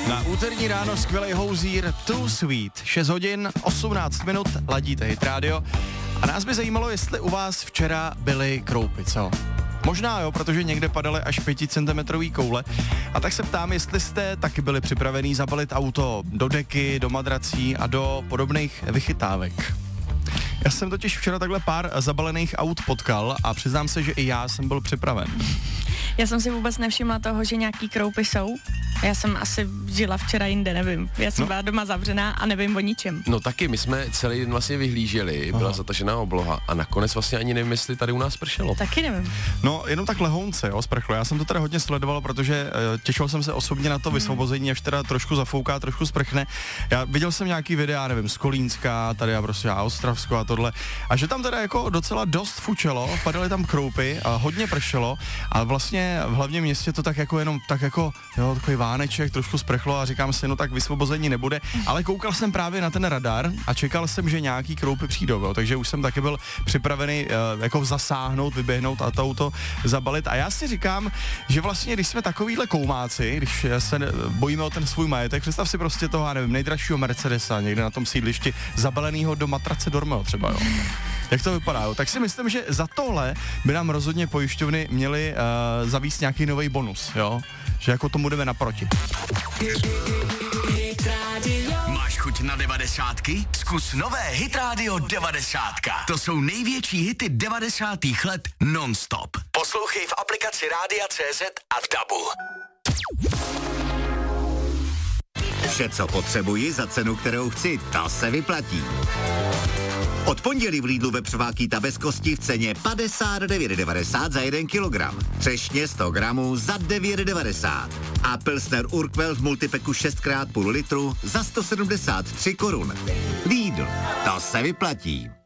Na úterní ráno skvělej houzír Too Sweet. 6 hodin, 18 minut, ladíte Hit Radio. A nás by zajímalo, jestli u vás včera byly kroupy, co? Možná jo, protože někde padaly až 5 cm koule. A tak se ptám, jestli jste taky byli připravený zabalit auto do deky, do madrací a do podobných vychytávek. Já jsem totiž včera takhle pár zabalených aut potkal a přiznám se, že i já jsem byl připraven. Já jsem si vůbec nevšimla toho, že nějaký kroupy jsou. Já jsem asi žila včera jinde, nevím. Já jsem byla doma zavřená a nevím o ničem. No taky, my jsme celý den vlastně vyhlíželi, byla zatažená obloha a nakonec vlastně ani nevím, jestli tady u nás pršelo. Taky nevím. No, jenom tak lehounce, jo, sprchlo. Já jsem to teda hodně sledoval, protože těšil jsem se osobně na to vysvobození, až teda trošku zafouká, trošku sprchne. Já viděl jsem nějaký videa, nevím, z Kolínska, tady a prostě Ostravsko a tohle. A že tam teda jako docela dost fučelo, padaly tam kroupy a hodně pršelo a vlastně v hlavním městě to tak jako jenom tak jako, jo, takový váneček, trošku sprchlo a říkám si, no tak vysvobození nebude, ale koukal jsem právě na ten radar a čekal jsem, že nějaký kroupy přijdou, jo, takže už jsem taky byl připravený jako zasáhnout, vyběhnout a to auto zabalit a já si říkám, že vlastně, když jsme takovýhle koumáci, když se bojíme o ten svůj majetek, představ si prostě toho, já nevím, nejdražšího Mercedesa někde na tom sídlišti, zabalenýho do matrace Dormeo třeba, jo. Jak to vypadá, jo? Tak si myslím, že za tohle by nám rozhodně pojišťovny měly zavíst nějaký nový bonus, jo? Že jako tomu jdeme naproti. Máš chuť na 90ky? Zkus nové Hit Radio 90. To jsou největší hity 90. let non-stop. Poslouchej v aplikaci Rádia.cz a v DABu. Vše, co potřebuji za cenu, kterou chci, to se vyplatí. Od pondělí v Lidlu vepřovákýta bez kosti v ceně 59,90 za 1 kilogram. Třešně 100 gramů za 9,90. A Pilsner Urquell v multipeku 6x půl litru za 173 korun. Lidl, to se vyplatí.